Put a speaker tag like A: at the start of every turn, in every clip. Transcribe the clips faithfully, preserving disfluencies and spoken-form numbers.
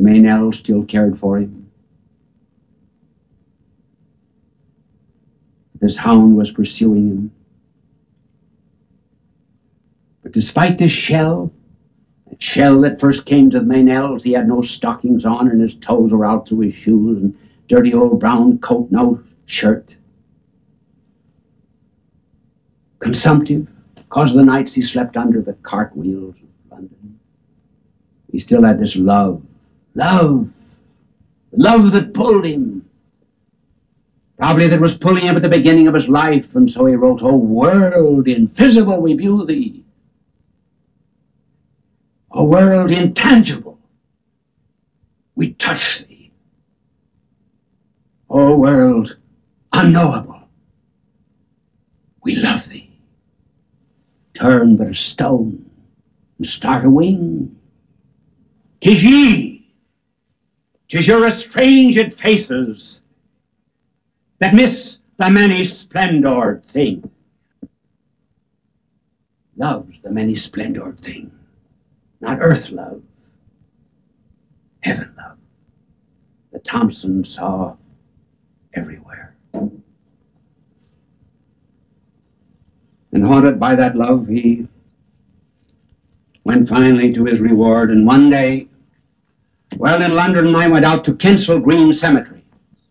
A: The Meynell still cared for him. This hound was pursuing him. But despite this shell, that shell that first came to the Meynells, he had no stockings on and his toes were out through his shoes and dirty old brown coat, no shirt. Consumptive, because of the nights he slept under the cart wheels of London. He still had this love, love, love that pulled him. Probably that was pulling him at the beginning of his life, and so he wrote, "O world invisible, we view thee. O world intangible, we touch thee. O world unknowable, we love thee. Turn but a stone and start a wing. 'Tis ye, 'tis your estranged faces that miss the many-splendored thing." Love's the many-splendored thing, not earth love, heaven love, that Thompson saw everywhere. And haunted by that love, he went finally to his reward. And one day, well, in London, I went out to Kensal Green Cemetery.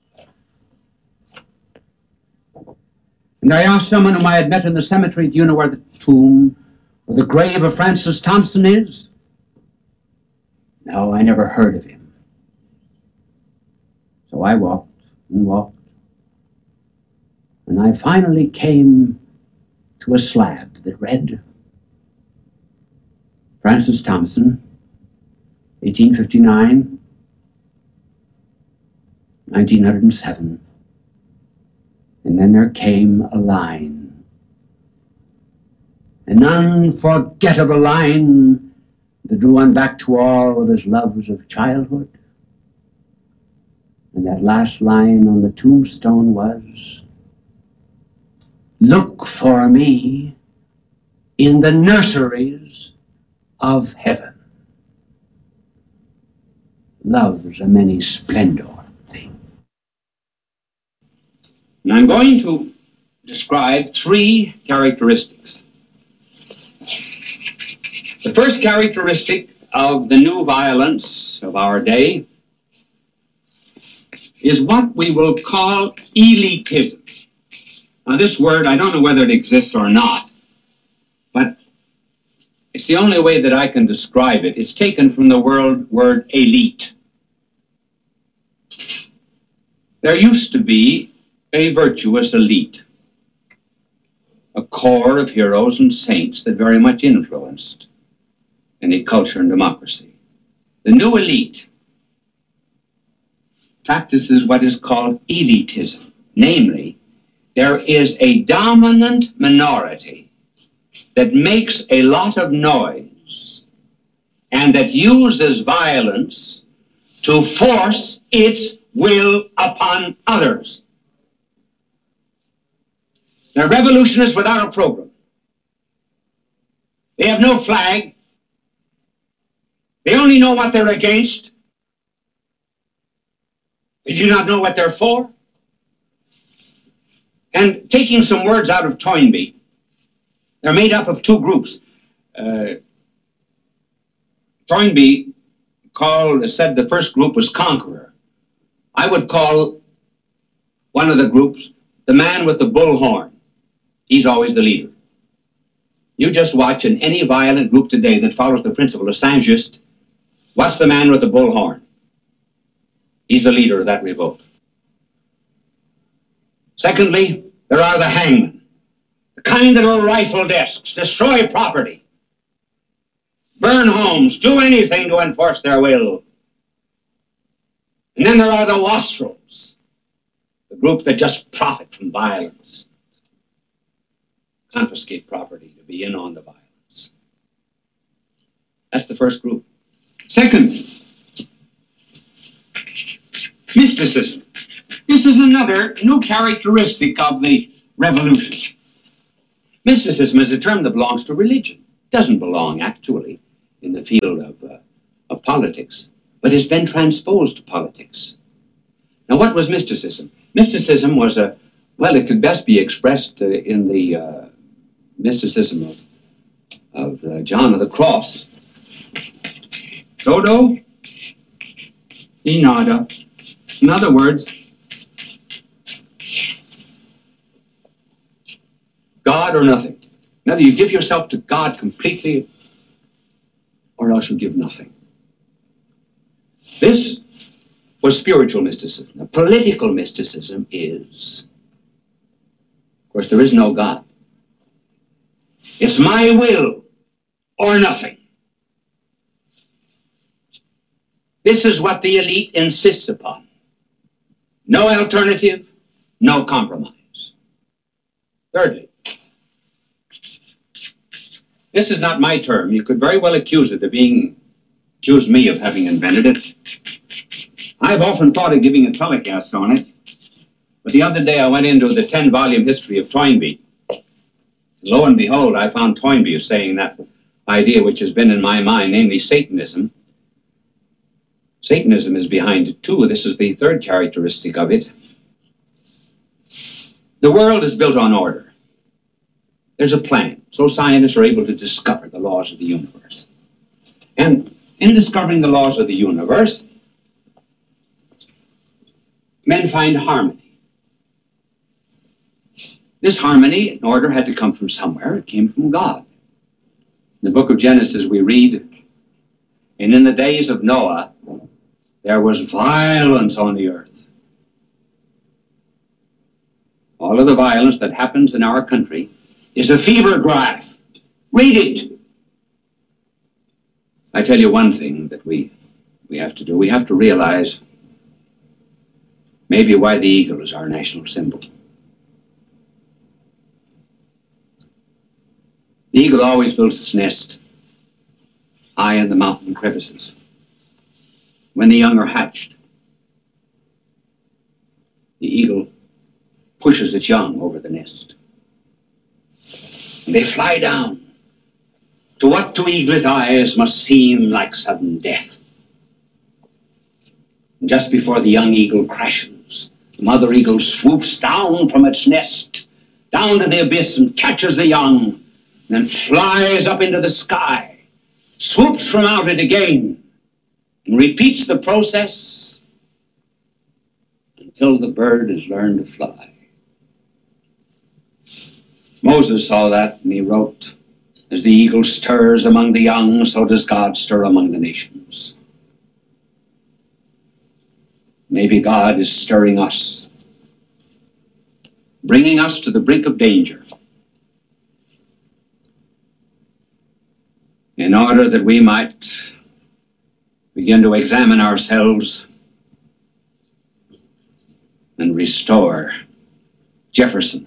A: And I asked someone whom I had met in the cemetery, "Do you know where the tomb or the grave of Francis Thompson is?" No, I never heard of him. So I walked and walked. And I finally came to a slab that read, "Francis Thompson, eighteen fifty-nine, nineteen oh seven. And then there came a line, an unforgettable line that drew one back to all of his loves of childhood. And that last line on the tombstone was, "Look for me in the nurseries of heaven." Love's a many-splendored thing. And I'm going to describe three characteristics. The first characteristic of the new violence of our day is what we will call elitism. Now, this word, I don't know whether it exists or not, but it's the only way that I can describe it. It's taken from the word, word elite. There used to be a virtuous elite, a core of heroes and saints that very much influenced any culture and democracy. The new elite practices what is called elitism, namely, there is a dominant minority that makes a lot of noise and that uses violence to force its will upon others. They're revolutionists without a program. They have no flag. They only know what they're against. They do not know what they're for. And taking some words out of Toynbee, they're made up of two groups. Uh, Toynbee called, said the first group was conqueror. I would call one of the groups the man with the bullhorn. He's always the leader. You just watch in any violent group today that follows the principle of Saint-Just, what's the man with the bullhorn? He's the leader of that revolt. Secondly, there are the hangmen, the kind that will rifle desks, destroy property, burn homes, do anything to enforce their will. And then there are the wastrels, the group that just profit from violence, confiscate property to be in on the violence. That's the first group. Second, mysticism. This is another new characteristic of the revolution. Mysticism is a term that belongs to religion. It doesn't belong, actually, in the field of, uh, of politics. but it's been transposed to politics. Now, what was mysticism? Mysticism was a, well, it could best be expressed uh, in the uh, mysticism of, of uh, John of the Cross. Dodo? Inada. In other words, God or nothing. Now, you give yourself to God completely, or else you give nothing. This was spiritual mysticism. Now, political mysticism is, of course, there is no God. It's my will or nothing. This is what the elite insists upon. No alternative, no compromise. Thirdly, this is not my term. You could very well accuse it of being, accuse me of having invented it. I've often thought of giving a telecast on it, but the other day I went into the ten-volume history of Toynbee. Lo and behold, I found Toynbee as saying that idea which has been in my mind, namely Satanism. Satanism is behind it too. This is the third characteristic of it. The world is built on order. There's a plan, so scientists are able to discover the laws of the universe. And in discovering the laws of the universe, men find harmony. This harmony in order had to come from somewhere. It came from God. In the book of Genesis we read, and in the days of Noah, there was violence on the earth. All of the violence that happens in our country is a fever graph. Read it. I tell you one thing that we, we have to do. We have to realize maybe why the eagle is our national symbol. The eagle always builds its nest high in the mountain crevices. When the young are hatched, the eagle pushes its young over the nest. And they fly down to what to eaglet eyes must seem like sudden death. And just before the young eagle crashes, the mother eagle swoops down from its nest, down to the abyss and catches the young, and then flies up into the sky, swoops from out it again, and repeats the process until the bird has learned to fly. Moses saw that, and he wrote, as the eagle stirs among the young, so does God stir among the nations. Maybe God is stirring us, bringing us to the brink of danger, in order that we might begin to examine ourselves and restore Jefferson,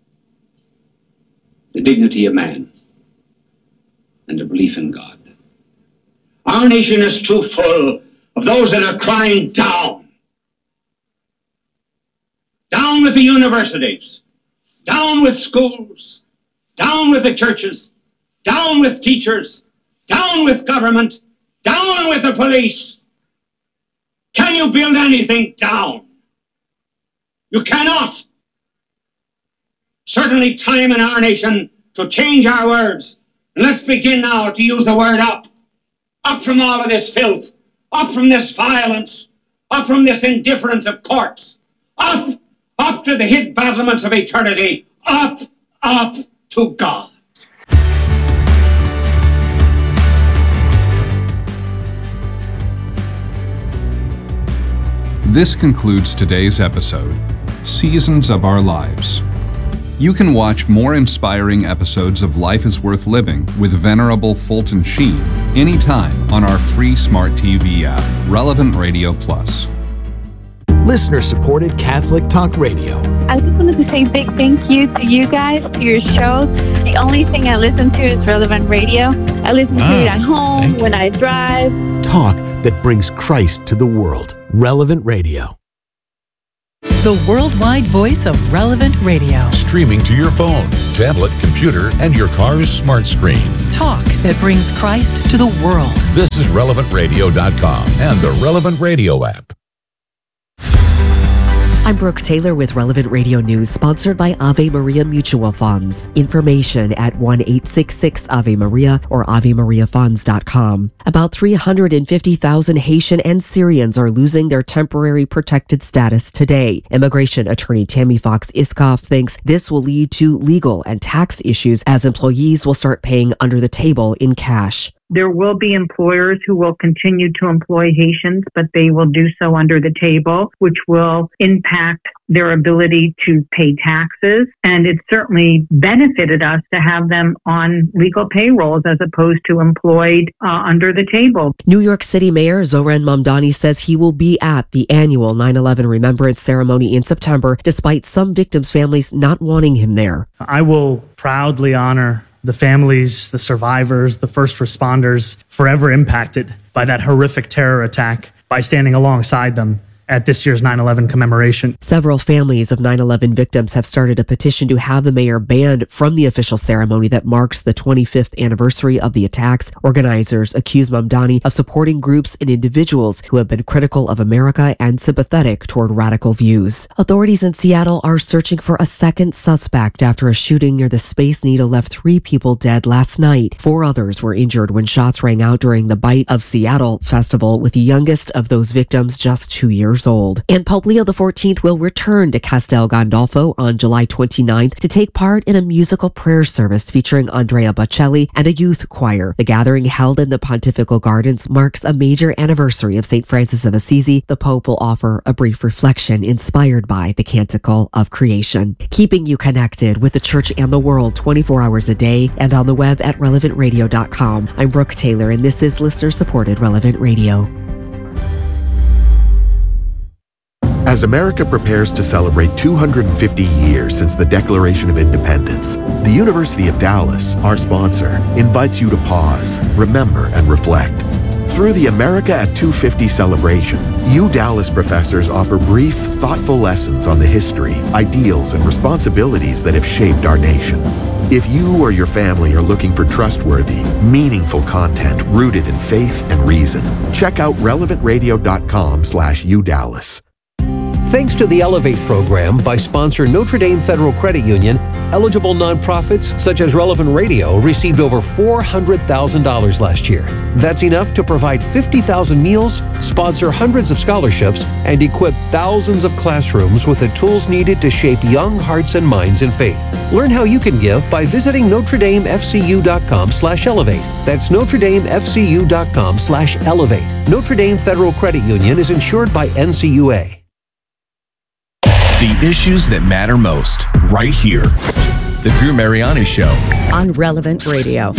A: the dignity of man, and a belief in God. Our nation is too full of those that are crying down. Down with the universities, down with schools, down with the churches, down with teachers, down with government, down with the police. Can you build anything down? You cannot. Certainly time in our nation to change our words. And let's begin now to use the word up. Up from all of this filth. Up from this violence. Up from this indifference of courts. Up, up to the hid battlements of eternity. Up, up to God.
B: This concludes today's episode, Seasons of Our Lives. You can watch more inspiring episodes of Life is Worth Living with Venerable Fulton Sheen anytime on our free smart T V app, Relevant Radio Plus.
C: Listener-supported Catholic Talk Radio.
D: I just wanted to say a big thank you to you guys, to your show. The only thing I listen to is Relevant Radio. I listen wow. to it at home, when I drive.
C: Talk that brings Christ to the world. Relevant Radio. The worldwide voice of Relevant Radio.
E: Streaming to your phone, tablet, computer, and your car's smart screen.
C: Talk that brings Christ to the world.
E: This is relevant radio dot com and the Relevant Radio app.
F: I'm Brooke Taylor with Relevant Radio News, sponsored by Ave Maria Mutual Funds. Information at one eight six six Ave Maria or ave maria funds dot com. About three hundred fifty thousand Haitian and Syrians are losing their temporary protected status today. Immigration attorney Tammy Fox Iskoff thinks this will lead to legal and tax issues as employees will start paying under the table in cash.
G: There will be employers who will continue to employ Haitians, but they will do so under the table, which will impact their ability to pay taxes. And it certainly benefited us to have them on legal payrolls as opposed to employed uh, under the table.
F: New York City Mayor Zoran Mamdani says he will be at the annual nine eleven Remembrance Ceremony in September, despite some victims' families not wanting him there.
H: I will proudly honor the families, the survivors, the first responders forever impacted by that horrific terror attack by standing alongside them at this year's nine eleven commemoration.
F: Several families of nine eleven victims have started a petition to have the mayor banned from the official ceremony that marks the twenty-fifth anniversary of the attacks. Organizers accuse Mamdani of supporting groups and individuals who have been critical of America and sympathetic toward radical views. Authorities in Seattle are searching for a second suspect after a shooting near the Space Needle left three people dead last night. Four others were injured when shots rang out during the Bite of Seattle festival, with the youngest of those victims just two years old. And Pope Leo the fourteenth will return to Castel Gandolfo on July twenty-ninth to take part in a musical prayer service featuring Andrea Bocelli and a youth choir. The gathering, held in the Pontifical Gardens, marks a major anniversary of Saint Francis of Assisi. The Pope will offer a brief reflection inspired by the Canticle of Creation, keeping you connected with the church and the world twenty-four hours a day and on the web at relevant radio dot com. I'm Brooke Taylor, and this is listener-supported Relevant Radio.
I: As America prepares to celebrate two hundred fifty years since the Declaration of Independence, the University of Dallas, our sponsor, invites you to pause, remember, and reflect. Through the America at two fifty celebration, U Dallas professors offer brief, thoughtful lessons on the history, ideals, and responsibilities that have shaped our nation. If you or your family are looking for trustworthy, meaningful content rooted in faith and reason, check out relevant radio dot com slash U Dallas.
J: Thanks to the Elevate program by sponsor Notre Dame Federal Credit Union, eligible nonprofits such as Relevant Radio received over four hundred thousand dollars last year. That's enough to provide fifty thousand meals, sponsor hundreds of scholarships, and equip thousands of classrooms with the tools needed to shape young hearts and minds in faith. Learn how you can give by visiting notre dame f c u dot com slash elevate. That's notre dame f c u dot com slash elevate. Notre Dame Federal Credit Union is insured by N C U A.
K: The issues that matter most, right here. The Drew Mariani Show.
L: On Relevant Radio.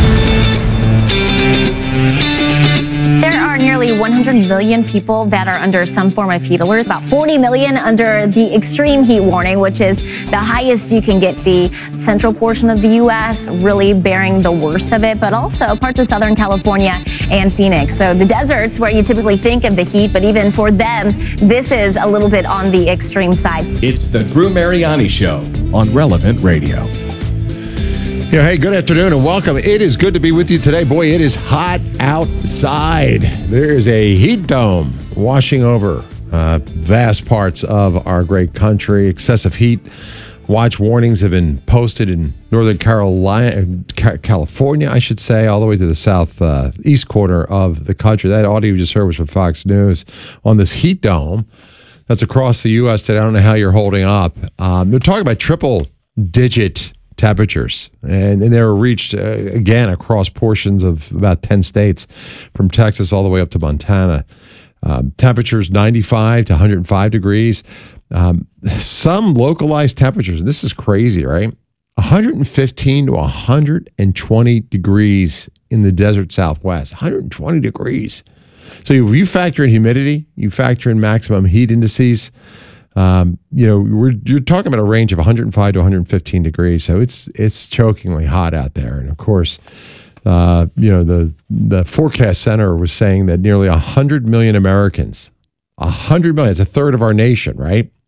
M: There are nearly one hundred million people that are under some form of heat alert, about forty million under the extreme heat warning, which is the highest you can get. The central portion of the U S really bearing the worst of it, but also parts of Southern California and Phoenix. So the deserts where you typically think of the heat, but even for them, this is a little bit on the extreme side.
K: It's the Drew Mariani Show on Relevant Radio.
N: Yeah, hey, good afternoon and welcome. It is good to be with you today. Boy, it is hot outside. There's a heat dome washing over uh, vast parts of our great country. Excessive heat watch warnings have been posted in Northern Carolina, California, I should say, all the way to the south uh, east corner of the country. That audio you just heard was from Fox News on this heat dome that's across the U S today. I don't know how you're holding up. Um, they're talking about triple-digit temperatures, and, and they were reached uh, again across portions of about ten states, from Texas all the way up to Montana. Um, temperatures ninety-five to one hundred five degrees. Um, some localized temperatures, and this is crazy, right? one hundred fifteen to one hundred twenty degrees in the desert Southwest. one hundred twenty degrees. So if you factor in humidity, you factor in maximum heat indices. Um, you know, we're you're talking about a range of one hundred five to one hundred fifteen degrees, so it's it's chokingly hot out there. And of course, uh, you know, the the forecast center was saying that nearly one hundred million Americans, one hundred million, it's a third of our nation, right,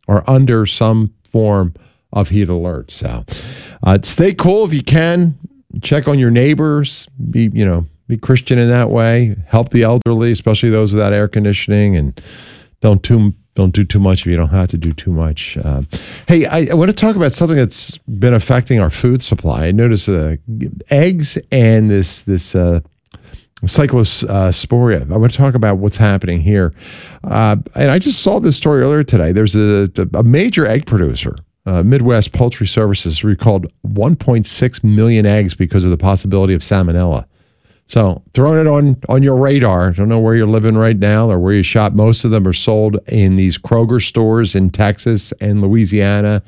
N: are under some form of heat alert. So uh, stay cool if you can. Check on your neighbors. Be, you know, be Christian in that way. Help the elderly, especially those without air conditioning, and don't too don't do too much if you don't have to do too much. Uh, hey, I, I want to talk about something that's been affecting our food supply. I noticed uh, eggs and this this uh, cyclosporia. I want to talk about what's happening here. Uh, and I just saw this story earlier today. There's a, a major egg producer. Uh, Midwest Poultry Services recalled one point six million eggs because of the possibility of salmonella. So throwing it on, on your radar. I don't know where you're living right now or where you shop. Most of them are sold in these Kroger stores in Texas and Louisiana.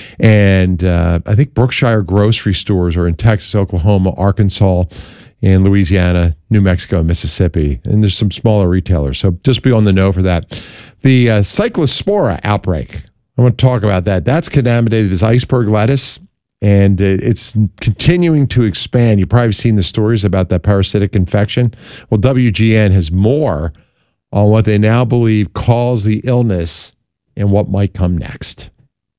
N: And uh, I think Brookshire grocery stores are in Texas, Oklahoma, Arkansas, and Louisiana, New Mexico, and Mississippi. And there's some smaller retailers. So just be on the know for that. The uh, Cyclospora outbreak. I want to talk about that. That's contaminated as iceberg lettuce, and it's continuing to expand. You've probably seen the stories about that parasitic infection. Well, W G N has more on what they now believe caused the illness and what might come next.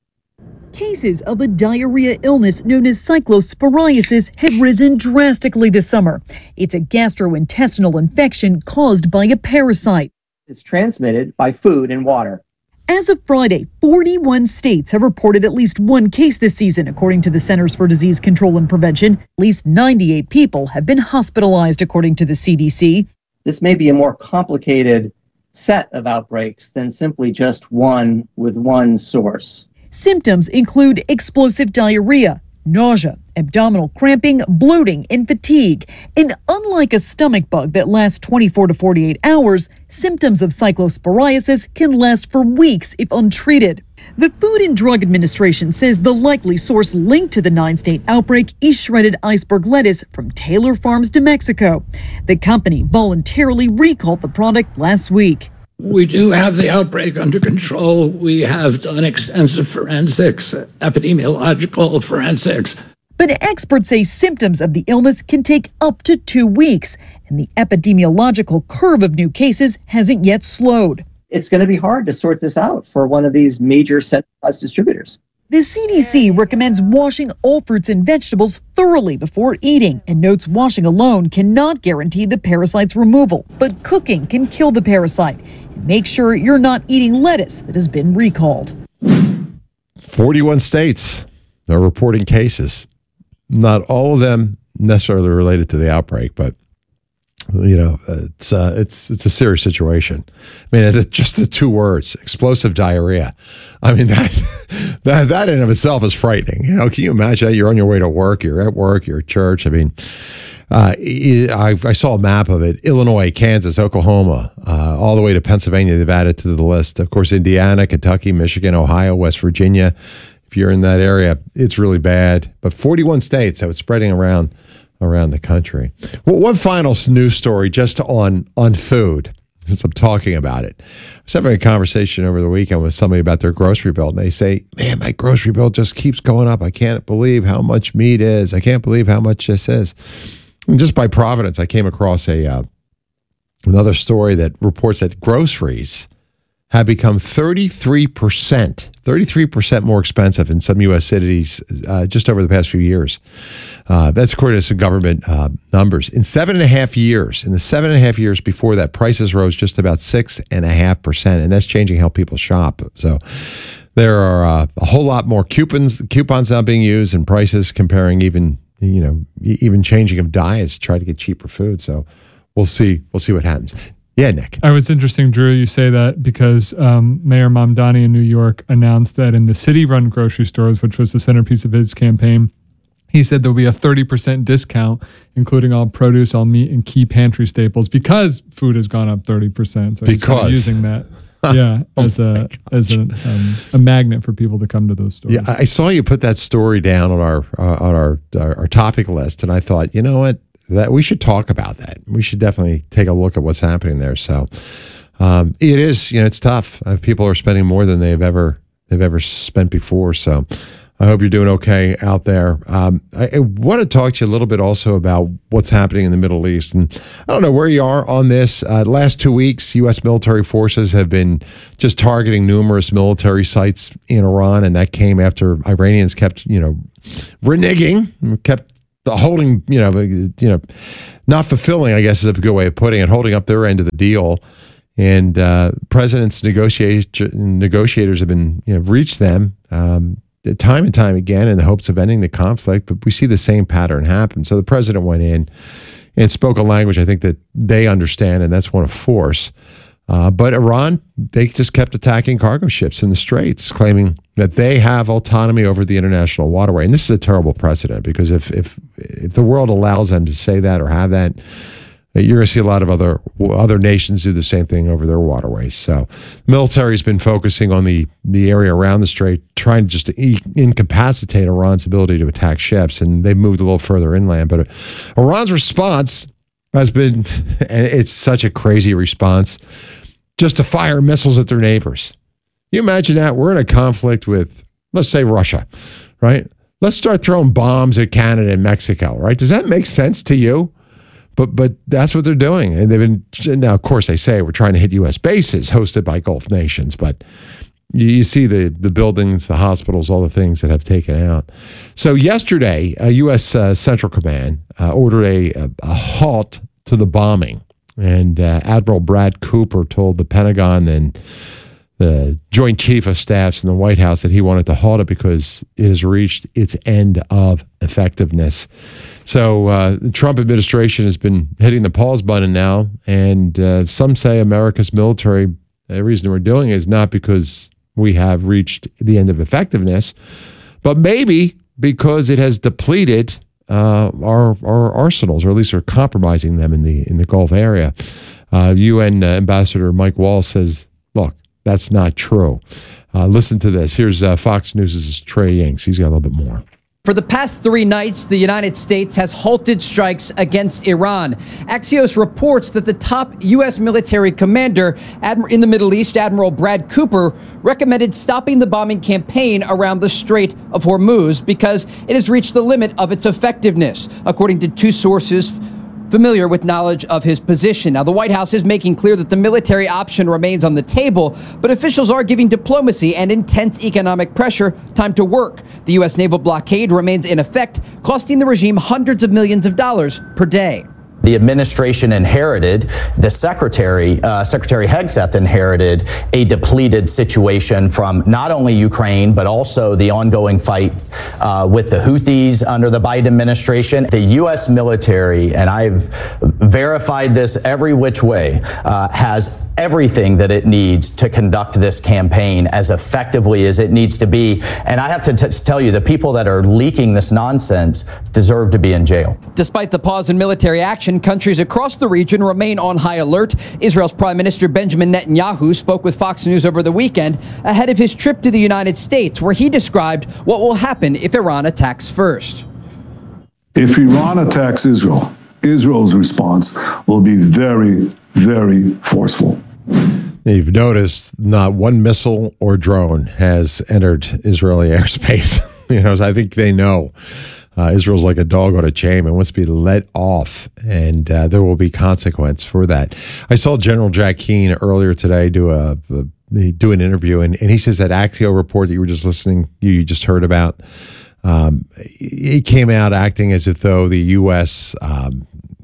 O: Cases of a diarrhea illness known as cyclosporiasis have risen drastically this summer. It's a gastrointestinal infection caused by a parasite.
P: It's transmitted by food and water.
O: As of Friday, forty-one states have reported at least one case this season, according to the Centers for Disease Control and Prevention. At least ninety-eight people have been hospitalized, according to the C D C.
P: This may be a more complicated set of outbreaks than simply just one with one source.
O: Symptoms include explosive diarrhea, nausea, abdominal cramping, bloating, and fatigue. And unlike a stomach bug that lasts twenty-four to forty-eight hours, symptoms of cyclosporiasis can last for weeks if untreated. The Food and Drug Administration says the likely source linked to the nine-state outbreak is shredded iceberg lettuce from Taylor Farms de Mexico. The company voluntarily recalled the product last week.
Q: We do have the outbreak under control. We have done extensive forensics, epidemiological forensics.
O: But experts say symptoms of the illness can take up to two weeks, and the epidemiological curve of new cases hasn't yet slowed.
P: It's going to be hard to sort this out for one of these major centralized distributors.
O: The C D C recommends washing all fruits and vegetables thoroughly before eating and notes washing alone cannot guarantee the parasite's removal, but cooking can kill the parasite. Make sure you're not eating lettuce that has been recalled.
N: forty-one states are reporting cases. Not all of them necessarily related to the outbreak, but you know, it's uh, it's it's a serious situation. I mean, it's just the two words, explosive diarrhea. I mean, that that that in of itself is frightening. You know, can you imagine? You're on your way to work, you're at work, you're at church. I mean, uh, I, I saw a map of it. Illinois, Kansas, Oklahoma, uh, all the way to Pennsylvania. They've added to the list. Of course, Indiana, Kentucky, Michigan, Ohio, West Virginia. If you're in that area, it's really bad. But forty-one states, so it's spreading around. around the country. Well, one final news story just on on food, since I'm talking about it. I was having a conversation over the weekend with somebody about their grocery bill, and they say, man, my grocery bill just keeps going up. I can't believe how much meat is. I can't believe how much this is. And just by providence, I came across a uh, another story that reports that groceries have become thirty-three percent, thirty-three percent more expensive in some U S cities uh, just over the past few years. Uh, that's according to some government uh, numbers. In seven and a half years, in the seven and a half years before that, prices rose just about six and a half percent, and that's changing how people shop. So there are uh, a whole lot more coupons coupons now being used, and prices comparing even you know even changing of diets to try to get cheaper food. So we'll see we'll see what happens. Yeah, Nick.
R: Oh, it's interesting, Drew, you say that because um, Mayor Mamdani in New York announced that in the city-run grocery stores, which was the centerpiece of his campaign, he said there'll be a thirty percent discount, including all produce, all meat, and key pantry staples, because food has gone up thirty percent. So he's kind of using that, yeah, oh as a as a, um, a magnet for people to come to those stores.
N: Yeah, I saw you put that story down on our uh, on our, our our topic list, and I thought, you know what? That we should talk about that. We should definitely take a look at what's happening there. So um, it is, you know, it's tough. Uh, people are spending more than they've ever they've ever spent before. So I hope you're doing okay out there. Um, I, I want to talk to you a little bit also about what's happening in the Middle East. And I don't know where you are on this. Uh, last two weeks, U S military forces have been just targeting numerous military sites in Iran, and that came after Iranians kept, you know, reneging, kept holding, you know, you know, not fulfilling, I guess is a good way of putting it, holding up their end of the deal. And uh, presidents, negotiate, negotiators have been, you know, reached them. Um, time and time again in the hopes of ending the conflict, but we see the same pattern happen. So the president went in and spoke a language I think that they understand, and that's one of force. Uh, but Iran, they just kept attacking cargo ships in the Straits, claiming that they have autonomy over the international waterway. And this is a terrible precedent, because if if if the world allows them to say that or have that, you're going to see a lot of other other nations do the same thing over their waterways. So the military's been focusing on the, the area around the Strait, trying to just to e- incapacitate Iran's ability to attack ships, and they've moved a little further inland. But Iran's response has been, and it's such a crazy response, just to fire missiles at their neighbors. You imagine that? We're in a conflict with, let's say, Russia, right? Let's start throwing bombs at Canada and Mexico, right? Does that make sense to you? But but that's what they're doing. And they've been, now, of course, they say we're trying to hit U S bases hosted by Gulf nations, but you, you see the, the buildings, the hospitals, all the things that have taken out. So yesterday, a U S uh, Central Command uh, ordered a, a, a halt to the bombing. And uh, Admiral Brad Cooper told the Pentagon and the Joint Chief of Staffs in the White House that he wanted to halt it because it has reached its end of effectiveness. So uh, the Trump administration has been hitting the pause button now, and uh, some say America's military, the reason we're doing it is not because we have reached the end of effectiveness, but maybe because it has depleted uh, our our arsenals, or at least are compromising them in the in the Gulf area. Uh, U N uh, Ambassador Mike Waltz says, look, that's not true. Uh, listen to this. Here's uh, Fox News' Trey Yingst. He's got a little bit more.
S: For the past three nights, the United States has halted strikes against Iran. Axios reports that the top U S military commander in the Middle East, Admiral Brad Cooper, recommended stopping the bombing campaign around the Strait of Hormuz because it has reached the limit of its effectiveness, according to two sources familiar with knowledge of his position. Now, the White House is making clear that the military option remains on the table, but officials are giving diplomacy and intense economic pressure time to work. The U S naval blockade remains in effect, costing the regime hundreds of millions of dollars per day.
T: The administration inherited, the secretary, uh, Secretary Hegseth inherited a depleted situation from not only Ukraine, but also the ongoing fight uh, with the Houthis under the Biden administration. The U S military, and I've verified this every which way, uh, has everything that it needs to conduct this campaign as effectively as it needs to be. And I have to t- tell you, the people that are leaking this nonsense deserve to be in jail.
S: Despite the pause in military action, countries across the region remain on high alert. Israel's Prime Minister Benjamin Netanyahu spoke with Fox News over the weekend ahead of his trip to the United States, where he described what will happen if Iran attacks first.
U: If Iran attacks Israel, Israel's response will be very, very forceful.
N: You've noticed not one missile or drone has entered Israeli airspace. You know, I think they know uh, Israel's like a dog on a chain and wants to be let off, and uh, there will be consequence for that. I saw General Jack Keane earlier today do a, a do an interview, and, and he says that Axios report that you were just listening, you, you just heard about, um, it came out acting as if though the U S um,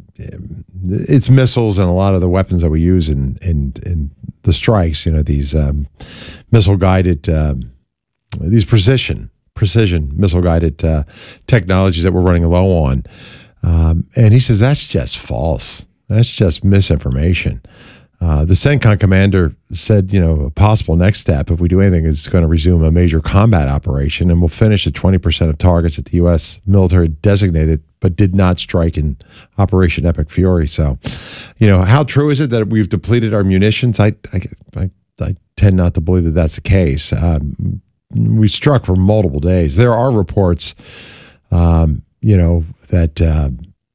N: its missiles and a lot of the weapons that we use in in, in the strikes, you know, these um, missile guided, um, these precision precision missile guided uh, technologies that we're running low on, um, and he says that's just false. That's just misinformation. Uh, the CENTCOM commander said, you know, a possible next step, if we do anything, is going to resume a major combat operation, and we'll finish at twenty percent of targets that the U S military designated but did not strike in Operation Epic Fury. So, you know, how true is it that we've depleted our munitions? I, I, I, I tend not to believe that that's the case. Um, we struck for multiple days. There are reports, um, you know, that... Uh,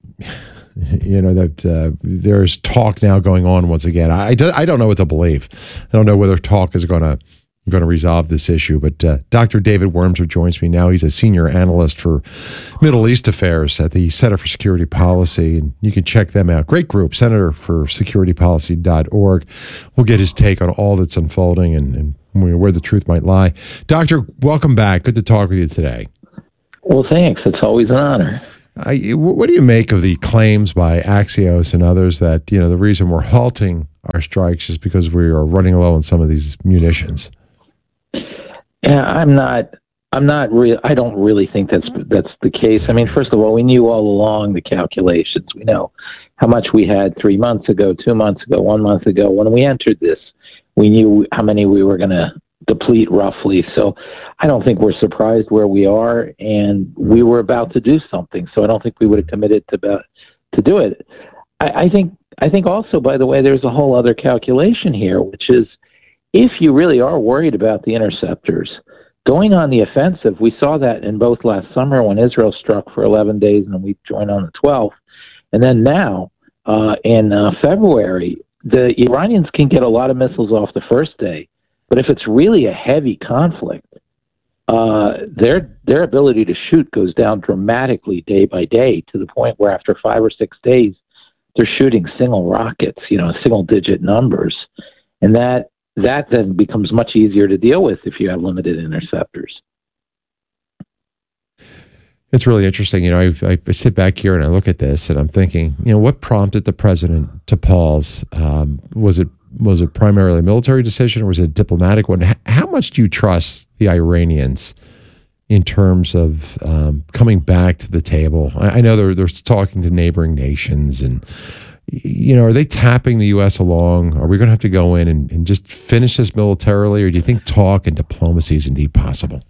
N: You know, that uh, there's talk now going on once again. I, I don't know what to believe. I don't know whether talk is going to going to resolve this issue. But uh, Doctor David Wormser joins me now. He's a senior analyst for Middle East affairs at the Center for Security Policy, and you can check them out. Great group, Center for Security Policy dot org. We'll get his take on all that's unfolding and, and where the truth might lie. Doctor, welcome back. Good to talk with you today.
A: Well, thanks. It's always an honor.
N: Uh, what do you make of the claims by Axios and others that, you know, the reason we're halting our strikes is because we are running low on some of these munitions?
A: Yeah, I'm not. I'm not real. I don't really think that's that's the case. I mean, first of all, we knew all along the calculations. We know how much we had three months ago, two months ago, one month ago. When we entered this, we knew how many we were going to deplete roughly. So I don't think we're surprised where we are, and we were about to do something. So I don't think we would have committed to about, to do it. I, I think. I think also, by the way, there's a whole other calculation here, which is, if you really are worried about the interceptors, going on the offensive, we saw that in both last summer when Israel struck for eleven days and we joined on the twelfth. And then now, uh, in uh, February, the Iranians can get a lot of missiles off the first day. But if it's really a heavy conflict, uh, their their ability to shoot goes down dramatically day by day, to the point where after five or six days, they're shooting single rockets, you know, single digit numbers. And that that then becomes much easier to deal with if you have limited interceptors.
N: It's really interesting. You know, I, I sit back here and I look at this and I'm thinking, you know, what prompted the president to pause? Um, was it was it primarily a military decision or was it a diplomatic one? How much do you trust the Iranians in terms of um, coming back to the table? I, I know they're they're talking to neighboring nations, and you know, are they tapping the U S along? Are we going to have to go in and, and just finish this militarily, or do you think talk and diplomacy is indeed possible?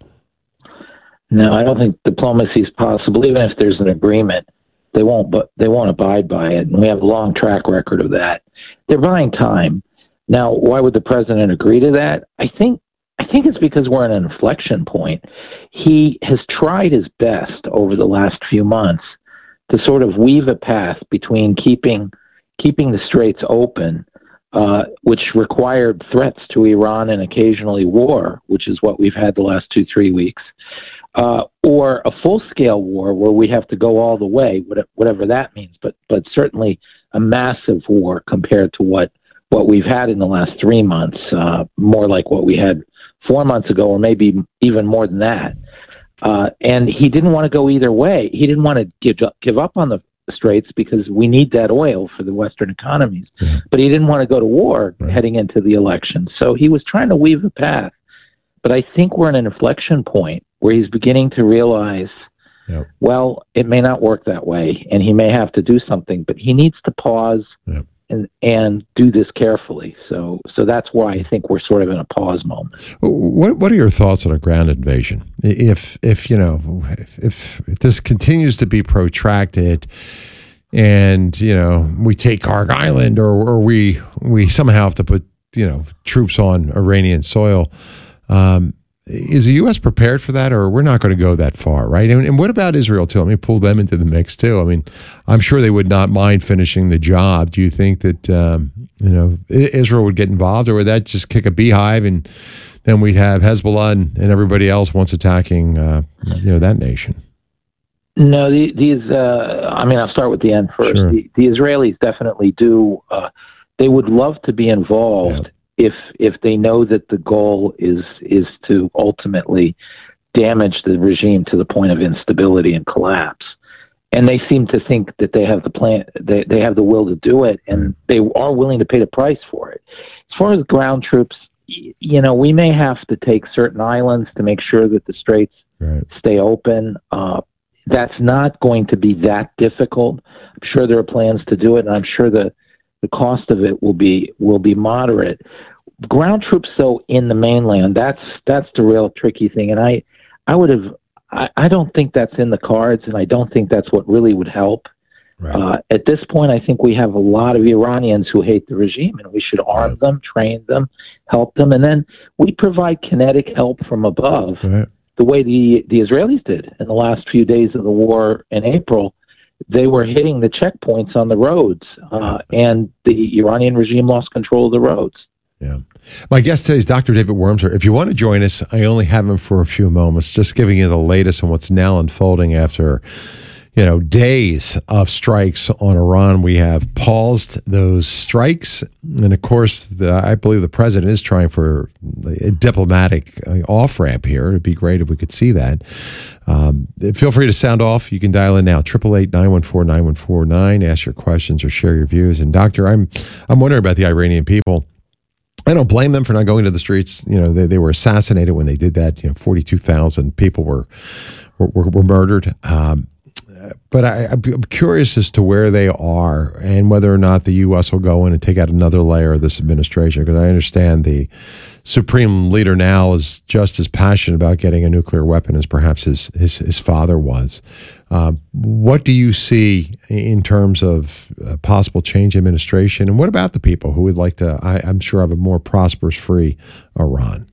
A: No, I don't think diplomacy is possible. Even if there's an agreement, they won't. But they won't abide by it, and we have a long track record of that. They're buying time. Now, why would the president agree to that? I think. I think it's because we're at an inflection point. He has tried his best over the last few months to sort of weave a path between keeping keeping the straits open, uh, which required threats to Iran and occasionally war, which is what we've had the last two, three weeks, uh, or a full-scale war where we have to go all the way, whatever that means, but but certainly a massive war compared to what, what we've had in the last three months, uh, more like what we had four months ago, or maybe even more than that. Uh, and he didn't want to go either way. He didn't want to give up, give up on the straits because we need that oil for the Western economies. Mm-hmm. But he didn't want to go to war right. heading into the election. So he was trying to weave a path. But I think we're in an inflection point where he's beginning to realize, yep. well, it may not work that way, and he may have to do something. But he needs to pause yep. and and do this carefully. So so that's why I think we're sort of in a pause moment.
N: What what are your thoughts on a ground invasion? If if you know if, if this continues to be protracted, and you know we take Karg Island, or or we we somehow have to put you know troops on Iranian soil. Um, Is the U S prepared for that, or we're not going to go that far, right? And, and what about Israel, too? I mean, pull them into the mix, too. I mean, I'm sure they would not mind finishing the job. Do you think that, um, you know, Israel would get involved, or would that just kick a beehive and then we'd have Hezbollah and, and everybody else once attacking, uh, you know, that nation?
A: No, the, these, uh, I mean, I'll start with the end first. Sure. The, the Israelis definitely do. Uh, they would love to be involved. Yeah. If if they know that the goal is is to ultimately damage the regime to the point of instability and collapse, and they seem to think that they have the plan, they they have the will to do it, and they are willing to pay the price for it. As far as ground troops, you know, we may have to take certain islands to make sure that the straits right. stay open. Uh, that's not going to be that difficult. I'm sure there are plans to do it, and I'm sure the the cost of it will be will be moderate. Ground troops, though, in the mainland, that's that's the real tricky thing. And I, I would have, I, I don't think that's in the cards, and I don't think that's what really would help. Right. Uh, at this point, I think we have a lot of Iranians who hate the regime, and we should arm right. them, train them, help them, and then we provide kinetic help from above, right. the way the the Israelis did in the last few days of the war in April. They were hitting the checkpoints on the roads, uh, and the Iranian regime lost control of the roads.
N: Yeah. My guest today is Doctor David Wormser. If you want to join us, I only have him for a few moments, just giving you the latest on what's now unfolding after, you know, days of strikes on Iran. We have paused those strikes. And of course, the, I believe the president is trying for a diplomatic uh, off-ramp here. It'd be great if we could see that. Um, feel free to sound off. You can dial in now, eight eight eight, nine one four, nine one four nine. Ask your questions or share your views. And doctor, I'm, I'm wondering about the Iranian people. I don't blame them for not going to the streets. You know, they, they were assassinated when they did that. You know, forty-two thousand people were, were, were murdered. Um, But I, I'm curious as to where they are and whether or not the U S will go in and take out another layer of this administration, because I understand the supreme leader now is just as passionate about getting a nuclear weapon as perhaps his his, his father was. Uh, what do you see in terms of uh, possible change in administration? And what about the people who would like to, I, I'm sure, have a more prosperous, free Iran?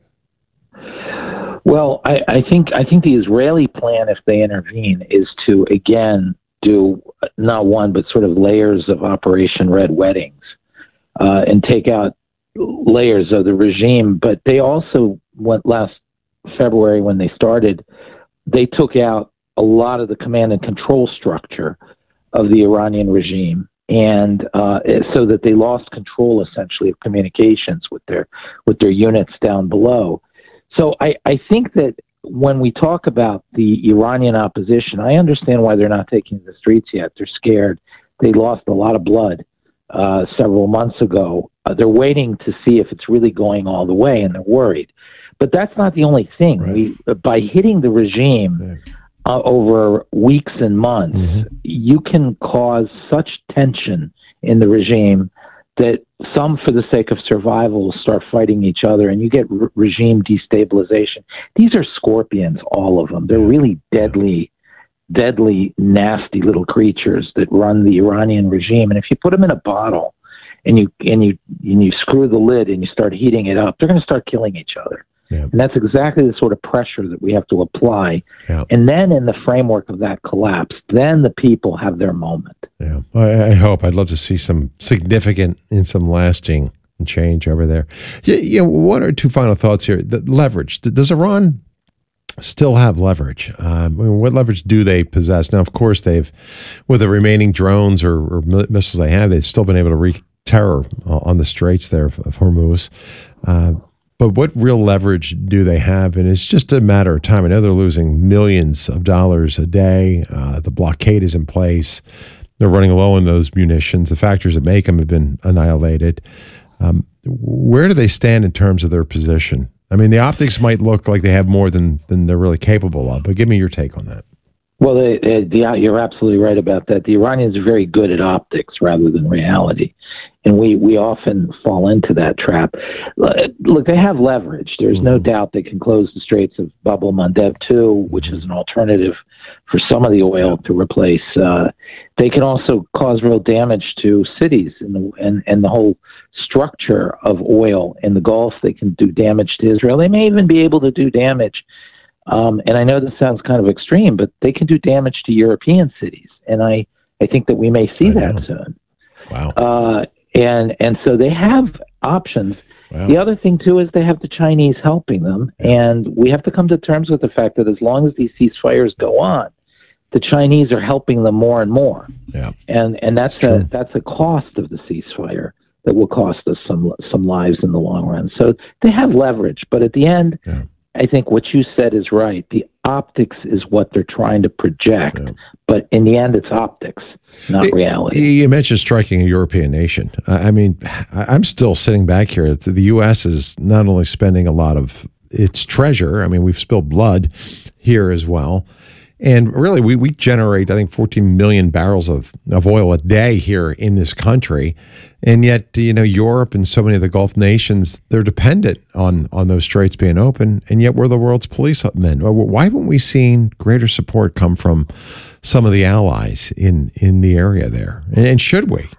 A: Well, I, I think I think the Israeli plan, if they intervene, is to again do not one but sort of layers of Operation Red Weddings uh, and take out layers of the regime. But they also went last February when they started. They took out a lot of the command and control structure of the Iranian regime, and uh, so that they lost control essentially of communications with their with their units down below. So I, I think that when we talk about the Iranian opposition, I understand why they're not taking the streets yet. They're scared. They lost a lot of blood uh, several months ago. Uh, they're waiting to see if it's really going all the way, and they're worried. But that's not the only thing. Right. We, by hitting the regime uh, over weeks and months, mm-hmm. you can cause such tension in the regime that some, for the sake of survival, will start fighting each other, and you get re- regime destabilization. These are scorpions, all of them. They're really deadly, deadly, nasty little creatures that run the Iranian regime. And if you put them in a bottle and you and you and you screw the lid and you start heating it up, they're going to start killing each other. Yeah. And that's exactly the sort of pressure that we have to apply. Yeah. And then in the framework of that collapse, then the people have their moment.
N: Yeah, I, I hope. I'd love to see some significant and some lasting change over there. You, you know, one or two final thoughts here. The leverage. Does Iran still have leverage? Um, I mean, what leverage do they possess? Now, of course, they've, with the remaining drones or, or missiles they have, they've still been able to wreak terror on the straits there of, of Hormuz. Uh, But what real leverage do they have? And it's just a matter of time. I know they're losing millions of dollars a day. Uh, the blockade is in place. They're running low on those munitions. The factories that make them have been annihilated. Um, where do they stand in terms of their position? I mean, the optics might look like they have more than, than they're really capable of, but give me your take on that.
A: Well, they, they, the, you're absolutely right about that. The Iranians are very good at optics rather than reality. And we, we often fall into that trap. Look, they have leverage. There's mm-hmm. no doubt they can close the Straits of Bab el-Mandeb too, which is an alternative for some of the oil to replace. Uh, they can also cause real damage to cities and the, and, and the whole structure of oil in the Gulf. They can do damage to Israel. They may even be able to do damage. Um, and I know this sounds kind of extreme, but they can do damage to European cities. And I, I think that we may see I that know. soon.
N: Wow.
A: Uh, And and so they have options. Wow. The other thing, too, is they have the Chinese helping them. And we have to come to terms with the fact that as long as these ceasefires go on, the Chinese are helping them more and more.
N: Yeah.
A: And and that's, that's a that's a cost of the ceasefire that will cost us some some lives in the long run. So they have leverage. But at the end, yeah. I think what you said is right. The optics is what they're trying to project, yeah. but in the end, it's optics, not it, reality.
N: You mentioned striking a European nation. I mean, I'm still sitting back here. The U S is not only spending a lot of its treasure. I mean, we've spilled blood here as well. And really, we, we generate, I think, fourteen million barrels of, of oil a day here in this country. And yet, you know, Europe and so many of the Gulf nations, they're dependent on, on those straits being open. And yet we're the world's policemen. Why haven't we seen greater support come from some of the allies in, in the area there? And, and should we?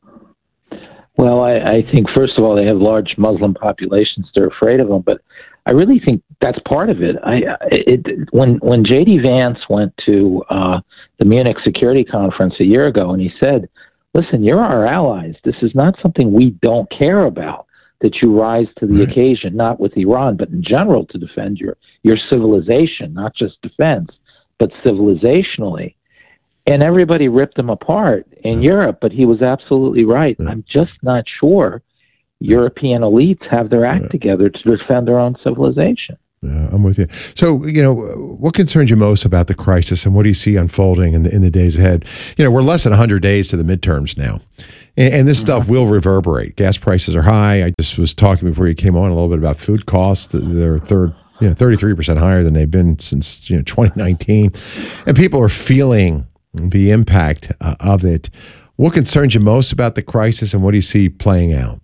A: Well, I, I think, first of all, they have large Muslim populations. They're afraid of them. But I really think that's part of it. I it, when when J D Vance went to uh, the Munich Security Conference a year ago, and he said, "Listen, you're our allies. This is not something we don't care about. that you rise to the right. occasion, not with Iran, but in general to defend your, your civilization, not just defense, but civilizationally. And everybody ripped him apart in yeah. Europe, but he was absolutely right. Yeah. I'm just not sure European elites have their act yeah. together to defend their own civilization.
N: Yeah, I'm with you. So, you know, what concerns you most about the crisis, and what do you see unfolding in the in the days ahead? You know, we're less than one hundred days to the midterms now, and, and this mm-hmm. stuff will reverberate. Gas prices are high. I just was talking before you came on a little bit about food costs. They're third, you know, thirty-three percent higher than they've been since, you know, twenty nineteen, and people are feeling the impact uh, of it. What concerns you most about the crisis, and what do you see playing out?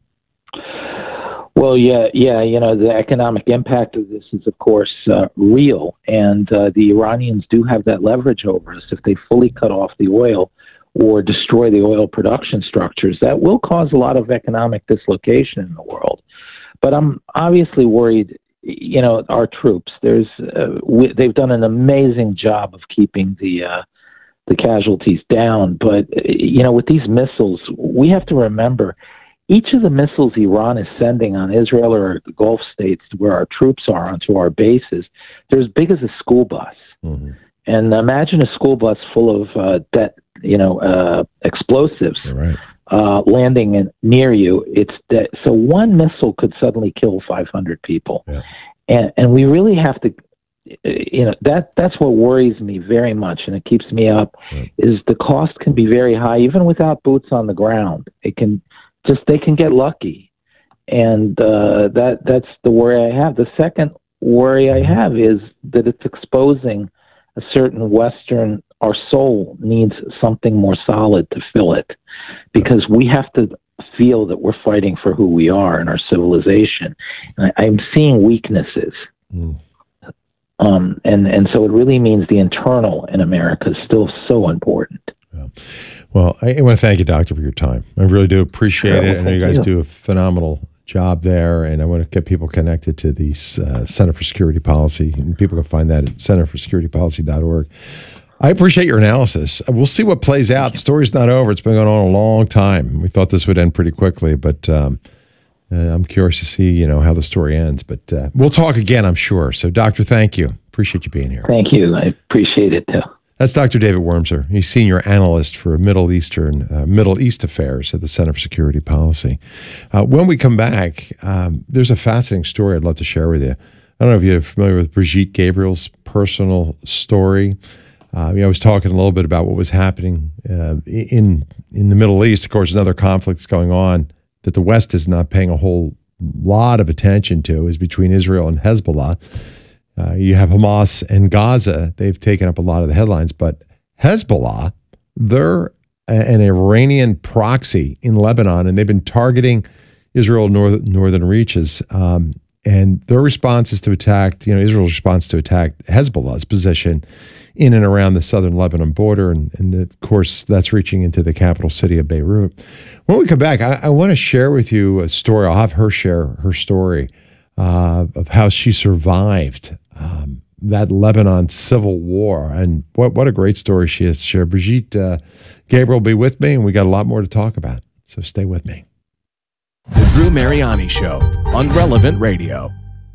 A: Well, yeah, yeah. You know, the economic impact of this is, of course, uh, real, and uh, the Iranians do have that leverage over us. If they fully cut off the oil or destroy the oil production structures, that will cause a lot of economic dislocation in the world. But I'm obviously worried. You know, our troops. There's uh, we, they've done an amazing job of keeping the uh, the casualties down. But you know, with these missiles, we have to remember. Each of the missiles Iran is sending on Israel or the Gulf states where our troops are onto our bases, they're as big as a school bus. Mm-hmm. And imagine a school bus full of uh, that, you know, uh, explosives
N: right.
A: uh, landing in, near you. It's de- so one missile could suddenly kill five hundred people,
N: yeah.
A: and and we really have to. You know, that that's what worries me very much, and it keeps me up. Right. Is the cost can be very high even without boots on the ground. It can. Just they can get lucky, and uh, that that's the worry I have. The second worry I have is that it's exposing a certain Western. Our soul needs something more solid to fill it, because we have to feel that we're fighting for who we are and our civilization. And I, I'm seeing weaknesses, mm. um, and and so it really means the internal in America is still so important.
N: Yeah. Well, I want to thank you, Doctor, for your time. I really do appreciate it. I know you guys do a phenomenal job there, and I want to get people connected to the uh, Center for Security Policy, and people can find that at center for security policy dot org. I appreciate your analysis. We'll see what plays out. The story's not over. It's been going on a long time. We thought this would end pretty quickly, but um, uh, I'm curious to see, you know, how the story ends. But uh, we'll talk again, I'm sure. So, Doctor, thank you. Appreciate you being here.
A: Thank you. I appreciate it, too.
N: That's Doctor David Wurmser. He's senior analyst for Middle Eastern, uh, Middle East Affairs at the Center for Security Policy. Uh, when we come back, um, there's a fascinating story I'd love to share with you. I don't know if you're familiar with Brigitte Gabriel's personal story. Uh, I, mean, I was talking a little bit about what was happening uh, in in the Middle East. Of course, another conflict that's going on that the West is not paying a whole lot of attention to is between Israel and Hezbollah. Uh, you have Hamas and Gaza. They've taken up a lot of the headlines, but Hezbollah, they're an Iranian proxy in Lebanon, and they've been targeting Israel north, northern reaches. Um, and their response is to attack, you know, Israel's response to attack Hezbollah's position in and around the southern Lebanon border. And, and of course, that's reaching into the capital city of Beirut. When we come back, I, I want to share with you a story. I'll have her share her story uh, of how she survived Um, that Lebanon civil war. And what what a great story she has to share. Brigitte uh, Gabriel will be with me, and we got a lot more to talk about. So stay with me.
B: The Drew Mariani Show on Relevant Radio.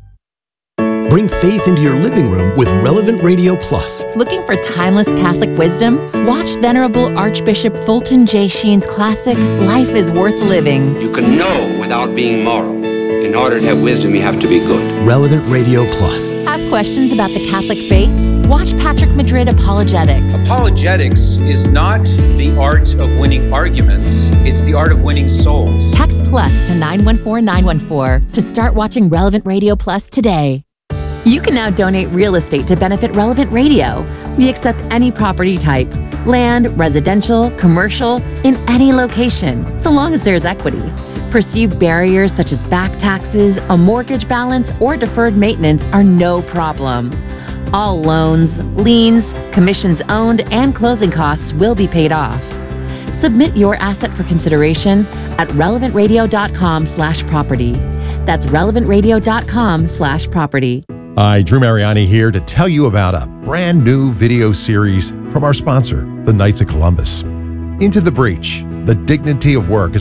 V: Bring faith into your living room with Relevant Radio Plus.
W: Looking for timeless Catholic wisdom? Watch Venerable Archbishop Fulton J. Sheen's classic, Life is Worth Living.
X: You can know without being moral. In order to have wisdom, you have to be good.
V: Relevant Radio Plus.
W: Have questions about the Catholic faith? Watch Patrick Madrid Apologetics.
Y: Apologetics is not the art of winning arguments. It's the art of winning souls.
W: Text plus to nine one four nine one four to start watching Relevant Radio Plus today. You can now donate real estate to benefit Relevant Radio. We accept any property type, land, residential, commercial, in any location, so long as there's equity. Perceived barriers such as back taxes, a mortgage balance, or deferred maintenance are no problem. All loans, liens, commissions owned, and closing costs will be paid off. Submit your asset for consideration at relevant radio dot com slash property. That's relevant radio dot com slash property.
N: Hi, Drew Mariani here to tell you about a brand new video series from our sponsor, the Knights of Columbus. Into the Breach, The Dignity of Work is a